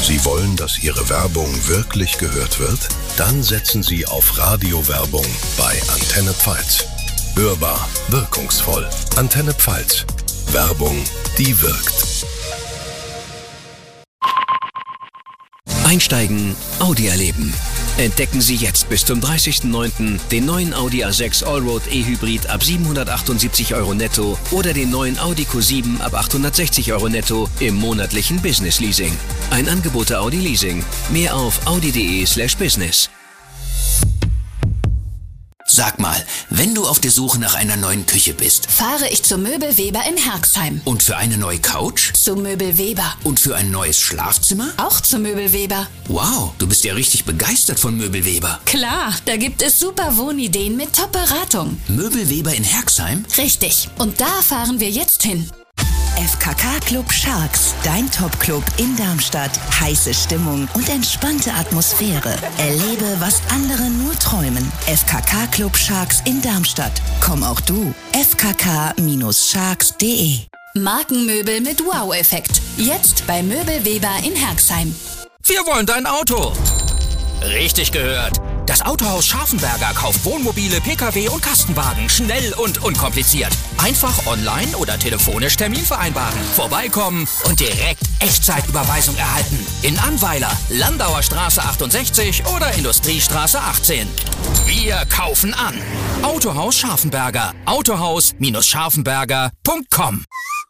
Sie wollen, dass Ihre Werbung wirklich gehört wird? Dann setzen Sie auf Radiowerbung bei Antenne Pfalz. Hörbar, wirkungsvoll. Antenne Pfalz. Werbung, die wirkt. Einsteigen, Audi erleben. Entdecken Sie jetzt bis zum 30.09. den neuen Audi A6 Allroad E-Hybrid ab 778 € netto oder den neuen Audi Q7 ab 860 € netto im monatlichen Business Leasing. Ein Angebot der Audi Leasing. Mehr auf audi.de/business. Sag mal, wenn du auf der Suche nach einer neuen Küche bist, fahre ich zu Möbel Weber in Herxheim. und für eine neue Couch Zu Möbel Weber. und für ein neues Schlafzimmer? Auch zu Möbel Weber. Wow, du bist ja richtig begeistert von Möbelweber. Klar, da gibt es super Wohnideen mit Top-Beratung. Möbelweber in Herxheim? Richtig. Und da fahren wir jetzt hin. FKK Club Sharks, dein Top-Club in Darmstadt. Heiße Stimmung und entspannte Atmosphäre. Erlebe, was andere nur träumen. FKK Club Sharks in Darmstadt. Komm auch du. fkk-sharks.de. Markenmöbel mit Wow-Effekt. Jetzt bei Möbel Weber in Herxheim. Wir wollen dein Auto. Richtig gehört. Das Autohaus Scharfenberger kauft Wohnmobile, Pkw und Kastenwagen. Schnell und unkompliziert. Einfach online oder telefonisch Termin vereinbaren. Vorbeikommen und direkt Echtzeitüberweisung erhalten. In Annweiler, Landauer Straße 68 oder Industriestraße 18. Wir kaufen an. Autohaus Scharfenberger. Autohaus-scharfenberger.com.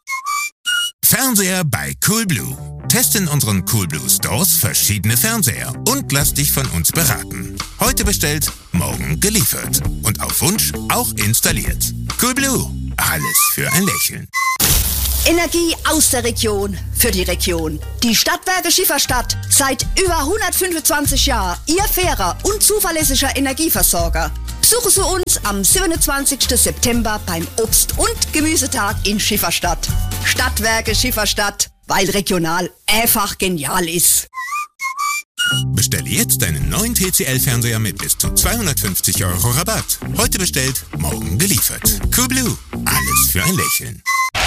Fernseher bei Coolblue. Teste in unseren Coolblue Stores verschiedene Fernseher und lass dich von uns beraten. Heute bestellt, morgen geliefert. Und auf Wunsch auch installiert. Coolblue. Alles für ein Lächeln. Energie aus der Region, für die Region. Die Stadtwerke Schifferstadt, seit über 125 Jahren Ihr fairer und zuverlässiger Energieversorger. Besuchen Sie uns am 27. September beim Obst- und Gemüsetag in Schifferstadt. Stadtwerke Schifferstadt, weil regional einfach genial ist. Bestelle jetzt deinen neuen TCL-Fernseher mit bis zu 250 € Rabatt. Heute bestellt, morgen geliefert. Coolblue. Alles für ein Lächeln.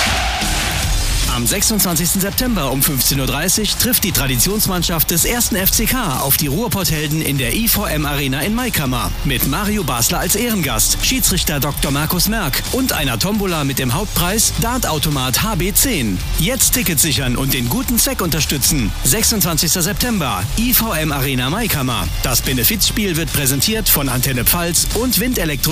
Am 26. September um 15:30 Uhr trifft die Traditionsmannschaft des 1. FCK auf die Ruhrpotthelden in der IVM Arena in Maikammer. Mit Mario Basler als Ehrengast, Schiedsrichter Dr. Markus Merck und einer Tombola mit dem Hauptpreis Dartautomat HB10. Jetzt Tickets sichern und den guten Zweck unterstützen. 26. September, IVM Arena Maikammer. Das Benefizspiel wird präsentiert von Antenne Pfalz und Windelektro